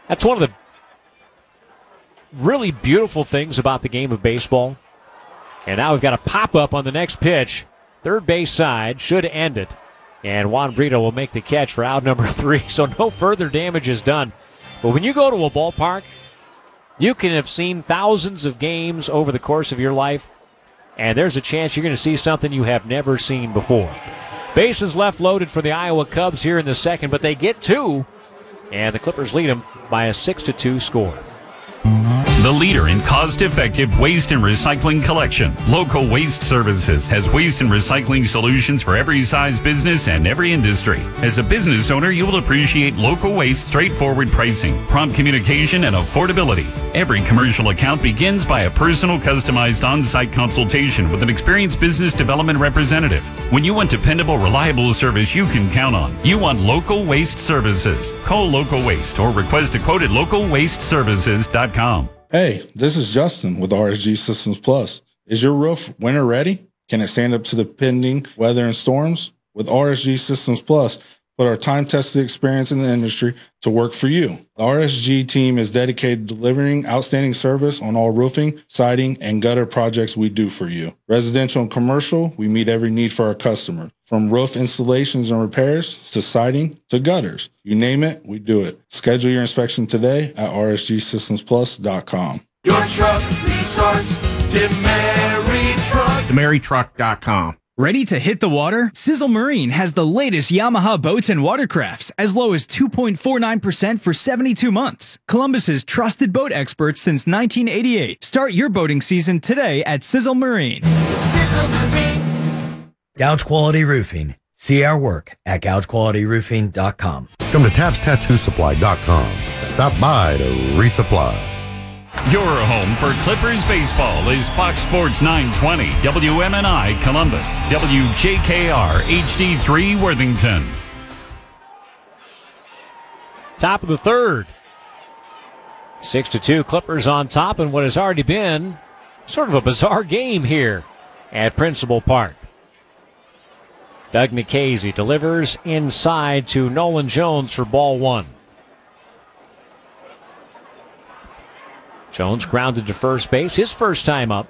That's one of the really beautiful things about the game of baseball. And now we've got a pop-up on the next pitch. Third base side should end it. And Juan Brito will make the catch for out number 3. So no further damage is done. But when you go to a ballpark, you can have seen thousands of games over the course of your life, and there's a chance you're going to see something you have never seen before. Bases left loaded for the Iowa Cubs here in the second, but they get 2, and the Clippers lead them by a 6-2 score. The leader in cost-effective waste and recycling collection, Local Waste Services has waste and recycling solutions for every size business and every industry. As a business owner, you will appreciate Local Waste straightforward pricing, prompt communication, and affordability. Every commercial account begins by a personal, customized on-site consultation with an experienced business development representative. When you want dependable, reliable service you can count on, you want Local Waste Services. Call Local Waste or request a quote at localwasteservices.com. Hey, this is Justin with RSG Systems Plus. Is your roof winter ready? Can it stand up to the pending weather and storms? With RSG Systems Plus, put our time-tested experience in the industry to work for you. The RSG team is dedicated to delivering outstanding service on all roofing, siding, and gutter projects we do for you. Residential and commercial, we meet every need for our customer. From roof installations and repairs to siding to gutters. You name it, we do it. Schedule your inspection today at rsgsystemsplus.com. Your truck resource, DeMary Truck. DeMaryTruck.com. Ready to hit the water? Sizzle Marine has the latest Yamaha boats and watercrafts, as low as 2.49% for 72 months. Columbus's trusted boat experts since 1988. Start your boating season today at Sizzle Marine. Sizzle Marine. Gouge Quality Roofing. See our work at gougequalityroofing.com. Come to TapsTattooSupply.com. Stop by to resupply. Your home for Clippers baseball is Fox Sports 920, WMNI Columbus, WJKR HD3 Worthington. Top of the third. 6-2, Clippers on top in what has already been sort of a bizarre game here at Principal Park. Doug Nikhazy delivers inside to Nolan Jones for ball 1. Jones grounded to first base, his first time up.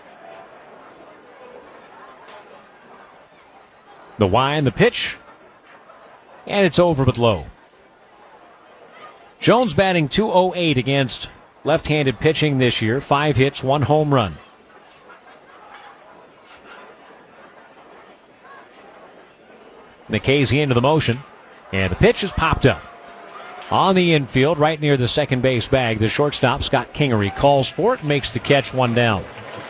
The wind, the pitch, and it's over but low. Jones batting .208 against left-handed pitching this year. 5 hits, 1 home run. Nikhazy into the motion, and the pitch is popped up. On the infield, right near the second base bag, the shortstop, Scott Kingery, calls for it, makes the catch, 1 down.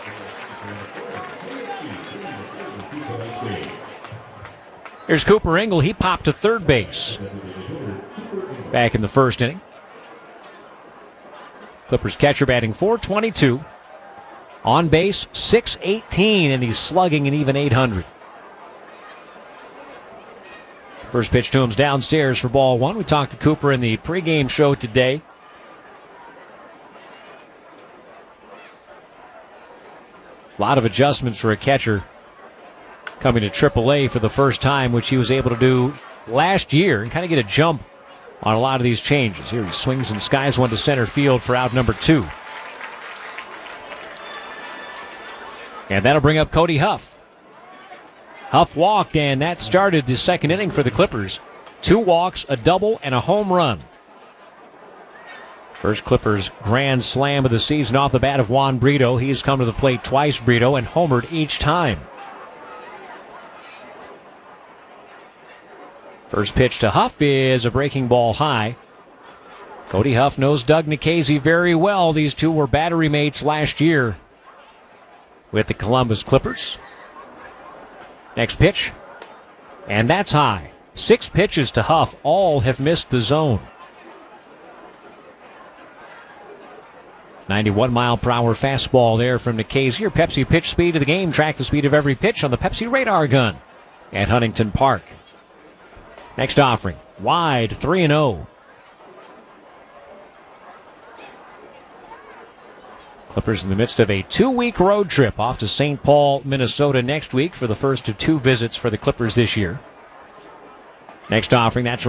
Here's Cooper Engel. He popped to third base back in the first inning. Clippers catcher batting .422. On base, .618, and he's slugging an even .800. First pitch to him's downstairs for ball 1. We talked to Cooper in the pregame show today. A lot of adjustments for a catcher coming to AAA for the first time, which he was able to do last year and kind of get a jump on a lot of these changes. Here he swings and skies one to center field for out number 2. And that'll bring up Cody Huff. Huff walked, and that started the second inning for the Clippers. 2 walks, a double, and a home run. First Clippers grand slam of the season off the bat of Juan Brito. He's come to the plate twice, Brito, and homered each time. First pitch to Huff is a breaking ball high. Cody Huff knows Doug Nikhazy very well. These two were battery mates last year with the Columbus Clippers. Next pitch, and that's high. 6 pitches to Huff, all have missed the zone. 91-mile-per-hour fastball there from Nikhazy. Your Pepsi pitch speed of the game. Track the speed of every pitch on the Pepsi radar gun at Huntington Park. Next offering, wide, 3-0. Clippers in the midst of a 2-week road trip off to St. Paul, Minnesota next week for the first of 2 visits for the Clippers this year. Next offering, that's